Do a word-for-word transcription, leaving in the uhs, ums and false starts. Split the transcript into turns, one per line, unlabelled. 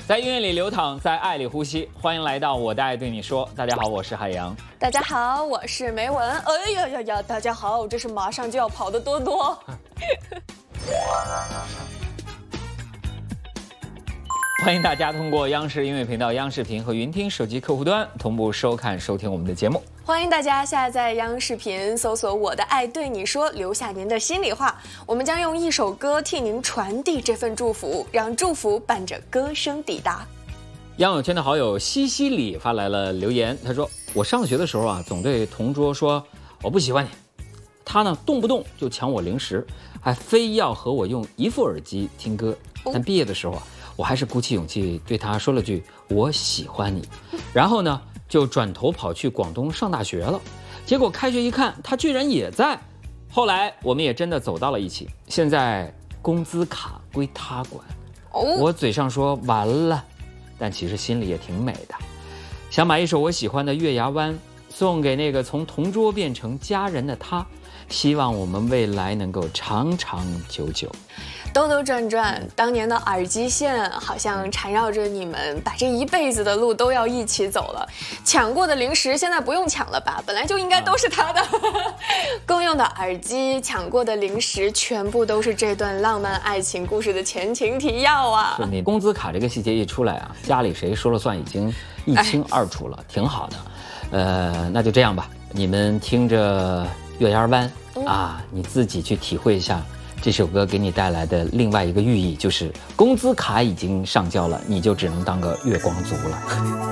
在音乐里流淌，在爱里呼吸。欢迎来到我的爱对你说。大家好，我是海洋。
大家好，我是梅文。哎呀呀呀！大家好，这是马上就要跑的多多。
欢迎大家通过央视音乐频道、央视频和云听手机客户端同步收看、收听我们的节目。
欢迎大家下载央视频，搜索“我的爱对你说”，留下您的心里话。我们将用一首歌替您传递这份祝福，让祝福伴着歌声抵达。
央友圈的好友西西里发来了留言，他说：“我上学的时候啊，总对同桌说我不喜欢你，他呢动不动就抢我零食，还非要和我用一副耳机听歌。但毕业的时候啊，我还是鼓起勇气对他说了句我喜欢你，然后呢就转头跑去广东上大学了。结果开学一看，他居然也在。后来我们也真的走到了一起。现在工资卡归他管。我嘴上说完了，但其实心里也挺美的。想把一首我喜欢的《月牙湾》送给那个从同桌变成家人的他，希望我们未来能够长长久久。
兜兜转转，当年的耳机线好像缠绕着你们，把这一辈子的路都要一起走了。抢过的零食现在不用抢了吧？本来就应该都是他的。共用的耳机，抢过的零食，全部都是这段浪漫爱情故事的前情提要啊！
是你工资卡这个细节一出来啊，家里谁说了算已经一清二楚了，哎、挺好的。呃，那就这样吧，你们听着《月牙湾》啊，你自己去体会一下。这首歌给你带来的另外一个寓意就是，工资卡已经上交了，你就只能当个月光族了。